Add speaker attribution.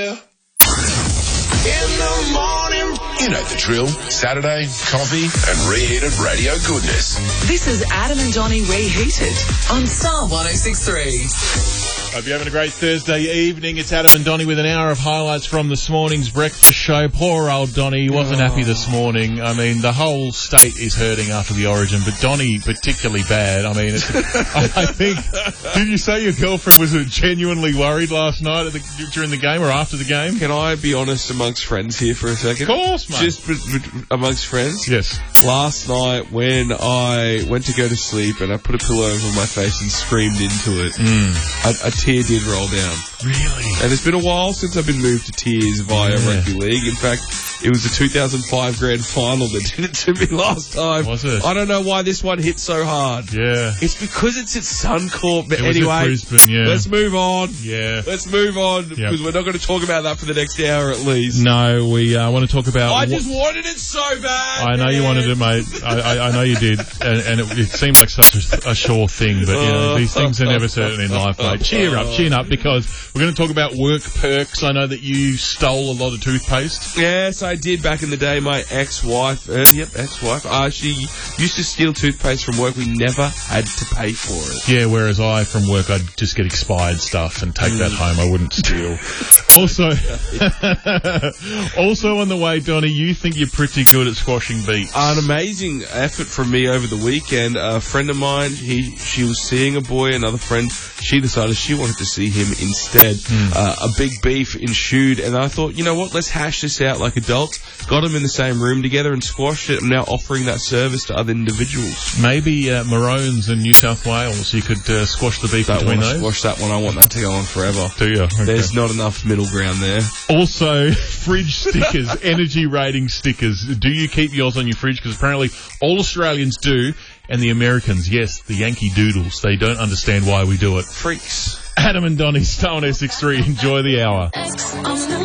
Speaker 1: In the morning. You know the drill. Saturday, coffee, and reheated radio goodness.
Speaker 2: This is Adam and Donnie Reheated on Star 106.3.
Speaker 3: Hope you're having a great Thursday evening. It's Adam and Donnie with an hour of highlights from this morning's breakfast show. Poor old Donnie, he wasn't happy this morning. I mean, the whole state is hurting after the Origin, but Donnie particularly bad. I mean, I think, did you say your girlfriend was genuinely worried last night during the game or after the game?
Speaker 4: Can I be honest amongst friends here for a second?
Speaker 3: Of course, mate.
Speaker 4: Just amongst friends?
Speaker 3: Yes.
Speaker 4: Last night when I went to go to sleep and I put a pillow over my face and screamed into it, a tear did roll down.
Speaker 3: Really?
Speaker 4: And it's been a while since I've been moved to tears via rugby league. In fact, it was the 2005 grand final that did it to me last time.
Speaker 3: Was it?
Speaker 4: I don't know why this one hit so hard.
Speaker 3: Yeah.
Speaker 4: It's because it's at Suncorp. But
Speaker 3: It was
Speaker 4: anyway,
Speaker 3: at Brisbane, yeah.
Speaker 4: let's move on.
Speaker 3: Yeah.
Speaker 4: Let's move on because we're not going to talk about that for the next hour at least.
Speaker 3: No, we want to talk about...
Speaker 4: I just wanted it so bad.
Speaker 3: I know you wanted it, mate. I know you did. And it seemed like such a sure thing, but, you know, these things are never certain in life, mate. Chin up, because we're going to talk about work perks. I know that you stole a lot of toothpaste.
Speaker 4: Yes, I did back in the day. My ex-wife, she used to steal toothpaste from work. We never had to pay for it.
Speaker 3: Yeah, whereas from work, I'd just get expired stuff and take that home. I wouldn't steal. Also on the way, Donnie, you think you're pretty good at squashing beats.
Speaker 4: An amazing effort from me over the weekend. A friend of mine, she was seeing a boy, another friend, she decided she wanted to see him instead. A big beef ensued, and I thought, you know what, let's hash this out like adults. Got them in the same room together and squashed it. I'm now offering that service to other individuals.
Speaker 3: Maybe Maroons in New South Wales, you could squash the beef between those.
Speaker 4: Squash that one. I want that to go on forever.
Speaker 3: Do you? Okay.
Speaker 4: There's not enough middle ground there.
Speaker 3: Also, fridge stickers, energy rating stickers. Do you keep yours on your fridge? Because apparently all Australians do, and the Americans, yes, the Yankee Doodles, they don't understand why we do it.
Speaker 4: Freaks.
Speaker 3: Adam and Donnie, Star 106.3. Enjoy the hour.